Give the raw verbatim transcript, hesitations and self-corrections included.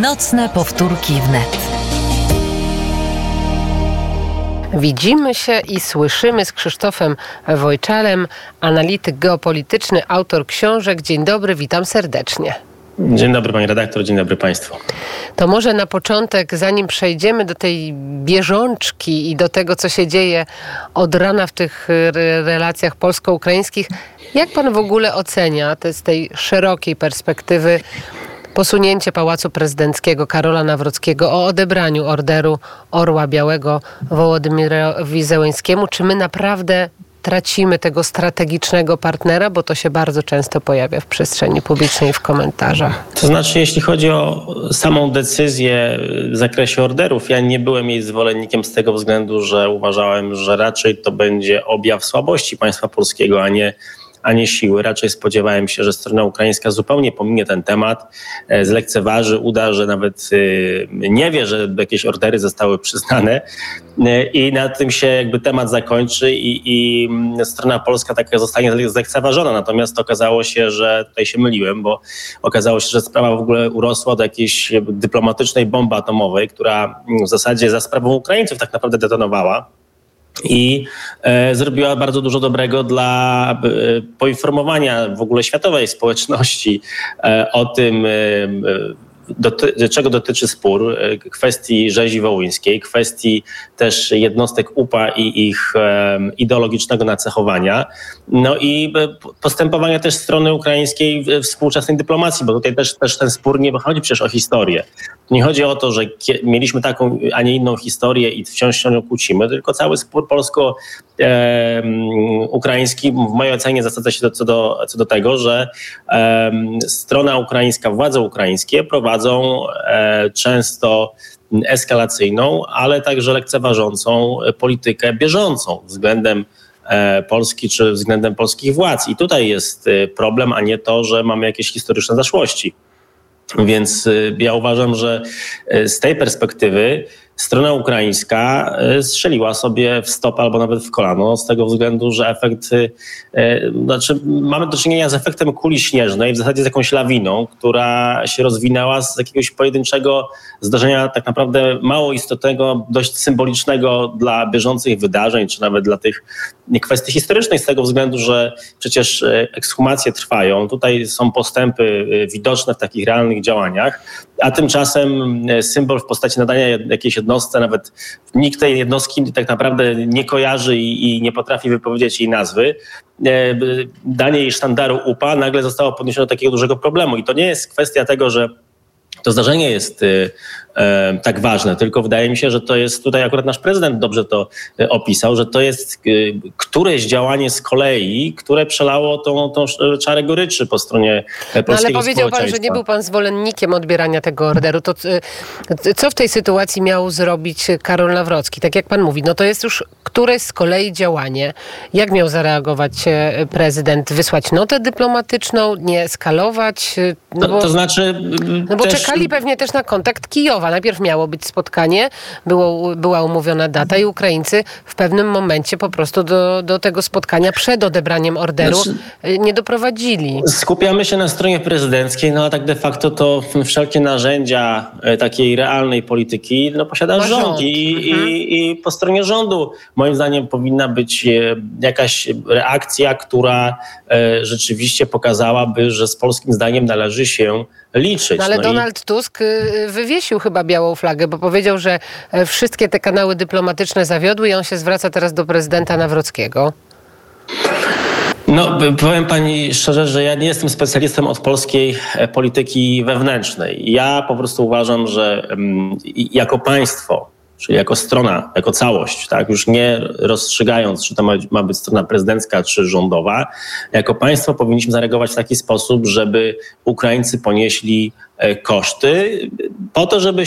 Nocne powtórki wnet. Widzimy się i słyszymy z Krzysztofem Wojczalem, analityk geopolityczny, autor książek. Dzień dobry, witam serdecznie. Dzień dobry pani redaktor, dzień dobry państwu. To może na początek, zanim przejdziemy do tej bieżączki i do tego, co się dzieje od rana w tych relacjach polsko-ukraińskich, jak pan w ogóle ocenia te, z tej szerokiej perspektywy posunięcie Pałacu Prezydenckiego Karola Nawrockiego o odebraniu Orderu Orła Białego Wołodymyrowi Zełenskiemu? Czy my naprawdę tracimy tego strategicznego partnera, bo to się bardzo często pojawia w przestrzeni publicznej i w komentarzach? To znaczy, jeśli chodzi o samą decyzję w zakresie orderów, ja nie byłem jej zwolennikiem z tego względu, że uważałem, że raczej to będzie objaw słabości państwa polskiego, a nie a nie siły. Raczej spodziewałem się, że strona ukraińska zupełnie pominie ten temat, zlekceważy, uda, że nawet nie wie, że jakieś ordery zostały przyznane i na tym się jakby temat zakończy i, i strona polska taka zostanie zlekceważona. Natomiast okazało się, że tutaj się myliłem, bo okazało się, że sprawa w ogóle urosła do jakiejś dyplomatycznej bomby atomowej, która w zasadzie za sprawą Ukraińców tak naprawdę detonowała. I e, zrobiła bardzo dużo dobrego dla e, poinformowania w ogóle światowej społeczności e, o tym, e, doty- czego dotyczy spór, e, kwestii rzezi wołyńskiej, kwestii też jednostek U P A i ich e, ideologicznego nacechowania, no i e, postępowania też strony ukraińskiej w współczesnej dyplomacji, bo tutaj też, też ten spór nie chodzi przecież o historię. Nie chodzi o to, że mieliśmy taką, a nie inną historię i wciąż się o nią kłócimy, tylko cały spór polsko-ukraiński w mojej ocenie zasadza się do, co, do, co do tego, że e, strona ukraińska, władze ukraińskie prowadzą e, często eskalacyjną, ale także lekceważącą politykę bieżącą względem e, Polski czy względem polskich władz. I tutaj jest problem, a nie to, że mamy jakieś historyczne zaszłości. Więc ja uważam, że z tej perspektywy strona ukraińska strzeliła sobie w stopę albo nawet w kolano z tego względu, że efekt, znaczy mamy do czynienia z efektem kuli śnieżnej, w zasadzie z jakąś lawiną, która się rozwinęła z jakiegoś pojedynczego zdarzenia tak naprawdę mało istotnego, dość symbolicznego dla bieżących wydarzeń, czy nawet dla tych kwestii historycznych z tego względu, że przecież ekshumacje trwają. Tutaj są postępy widoczne w takich realnych działaniach, a tymczasem symbol w postaci nadania jakiejś jednostce, nawet nikt tej jednostki tak naprawdę nie kojarzy i, i nie potrafi wypowiedzieć jej nazwy. Danie jej sztandaru U P A nagle zostało podniesione do takiego dużego problemu. I to nie jest kwestia tego, że to zdarzenie jest e, tak ważne, tylko wydaje mi się, że to jest, tutaj akurat nasz prezydent dobrze to e, opisał, że to jest e, któreś działanie z kolei, które przelało tą, tą czarę goryczy po stronie e, polskiego no, ale powiedział pan, że nie był pan zwolennikiem odbierania tego orderu. To e, co w tej sytuacji miał zrobić Karol Nawrocki? Tak jak pan mówi, no to jest już któreś z kolei działanie. Jak miał zareagować e, prezydent? Wysłać notę dyplomatyczną? Nie eskalować? No, to, bo, to znaczy... No bo też... czekali pewnie też na kontakt Kijowa. Najpierw miało być spotkanie, było, była umówiona data i Ukraińcy w pewnym momencie po prostu do, do tego spotkania przed odebraniem orderu znaczy, nie doprowadzili. Skupiamy się na stronie prezydenckiej, no a tak de facto to wszelkie narzędzia takiej realnej polityki no, posiada rząd, rząd. I, mhm. i, i po stronie rządu moim zdaniem powinna być jakaś reakcja, która e, rzeczywiście pokazałaby, że z polskim zdaniem należy się liczyć. No ale no Donald i... Tusk wywiesił chyba białą flagę, bo powiedział, że wszystkie te kanały dyplomatyczne zawiodły i on się zwraca teraz do prezydenta Nawrockiego. No, powiem pani szczerze, że ja nie jestem specjalistą od polskiej polityki wewnętrznej. Ja po prostu uważam, że um, jako państwo, czyli jako strona, jako całość, tak, już nie rozstrzygając, czy to ma, ma być strona prezydencka, czy rządowa, jako państwo powinniśmy zareagować w taki sposób, żeby Ukraińcy ponieśli koszty po to, żeby